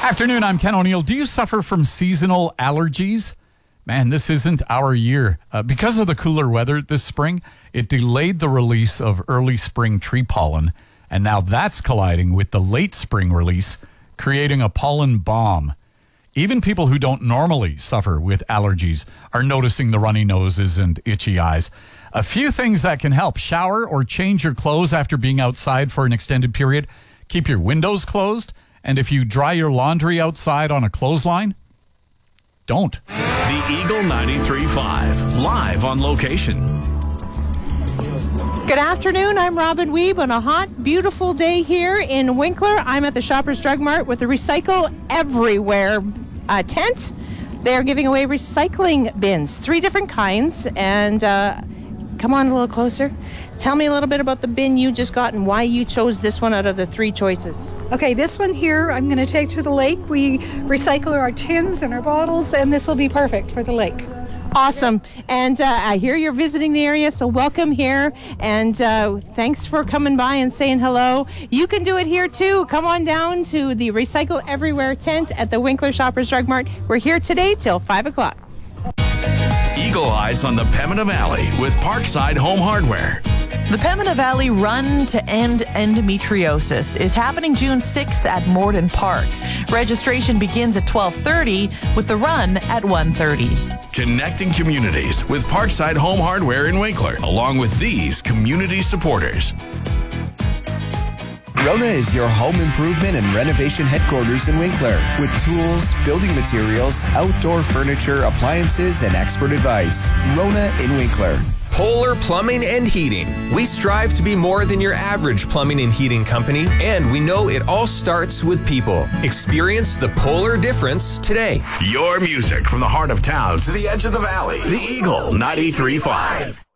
Afternoon, I'm Ken O'Neill. Do you suffer from seasonal allergies? Man, this isn't our year. Because of the cooler weather this spring, it delayed the release of early spring tree pollen, and now that's colliding with the late spring release, creating a pollen bomb. Even people who don't normally suffer with allergies are noticing the runny noses and itchy eyes. A few things that can help: shower or change your clothes after being outside for an extended period. Keep your windows closed. And if you dry your laundry outside on a clothesline, don't. The Eagle 93.5, live on location. Good afternoon. I'm Robin Weeb on a hot, beautiful day here in Winkler. I'm at the Shoppers Drug Mart with the Recycle Everywhere tent. They're giving away recycling bins, 3 different kinds. And come on a little closer. Tell me a little bit about the bin you just got and why you chose this one out of the 3 choices. Okay, this one here I'm going to take to the lake. We recycle our tins and our bottles, and this will be perfect for the lake. Awesome. And I hear you're visiting the area, so welcome here. And thanks for coming by and saying hello. You can do it here too. Come on down to the Recycle Everywhere tent at the Winkler Shoppers Drug Mart. We're here today till 5 o'clock. Eagle Eyes on the Pembina Valley with Parkside Home Hardware. The Pembina Valley Run to End Endometriosis is happening June 6th at Morden Park. Registration begins at 12:30 with the run at 1:30. Connecting communities with Parkside Home Hardware in Winkler, along with these community supporters. Rona is your home improvement and renovation headquarters in Winkler with tools, building materials, outdoor furniture, appliances, and expert advice. Rona in Winkler. Polar Plumbing and Heating. We strive to be more than your average plumbing and heating company, and we know it all starts with people. Experience the Polar difference today. Your music from the heart of town to the edge of the valley. The Eagle 93.5.